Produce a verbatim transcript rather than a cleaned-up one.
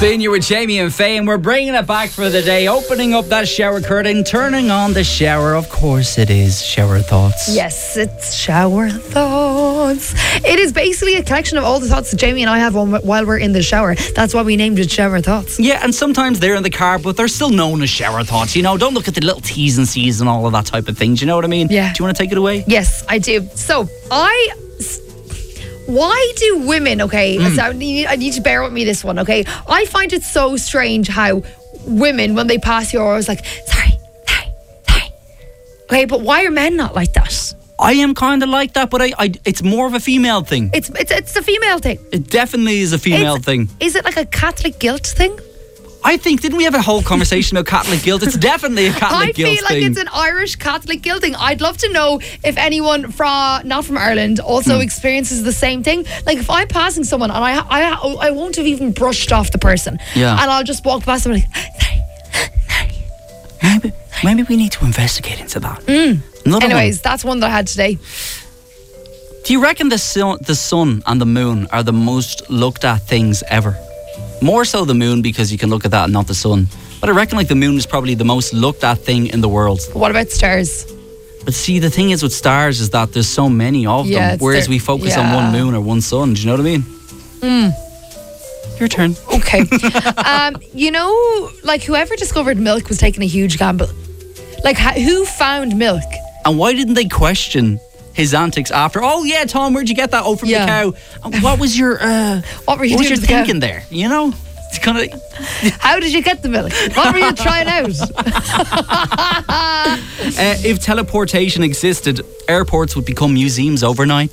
Spin you with Jamie and Faye, and we're bringing it back for the day. Opening up that shower curtain, turning on the shower. Of course it is Shower Thoughts. Yes, it's Shower Thoughts. It is basically a collection of all the thoughts that Jamie and I have on while we're in the shower. That's why we named it Shower Thoughts. Yeah, and sometimes they're in the car, but they're still known as shower thoughts. You know, don't look at the little T's and C's and all of that type of thing. Do you know what I mean? Yeah. Do you want to take it away? Yes, I do. So, I... Why do women, okay, Mm. so I need, I need to bear with me this one, okay? I find it so strange how women, when they pass you, are always like, sorry, sorry, sorry. Okay, but why are men not like that? I am kind of like that, but I, I, it's more of a female thing. It's it's it's a female thing. It definitely is a female It's- thing. Is it like a Catholic guilt thing? I think, didn't we have a whole conversation about Catholic guilt? It's definitely a Catholic I guilt feel like thing. it's an Irish Catholic guilting. I'd love to know if anyone from not from Ireland also Mm. experiences the same thing. Like if I'm passing someone and I I I won't have even brushed off the person, Yeah. and I'll just walk past them and like, sorry, sorry. Maybe, maybe we need to investigate into that. Another Anyways, one. that's one that I had today. Do you reckon the sun, the sun and the moon are the most looked at things ever? More so the moon, because you can look at that and not the sun. But I reckon like the moon is probably the most looked at thing in the world. What about stars? But see, the thing is with stars is that there's so many of Yeah, them, it's whereas there- we focus on yeah. one moon or one sun. Do you know what I mean? Mm. Your turn. Okay. um, you know, like whoever discovered milk was taking a huge gamble. Like ha- who found milk? And why didn't they question his antics after? Oh yeah, Tom, where'd you get that? Oh, from Yeah. the cow. And what was your uh, What were you what was doing your to the cow? thinking there? You know, it's kind of. How did you get the milk? What were you trying out? Uh, if teleportation existed, airports would become museums overnight.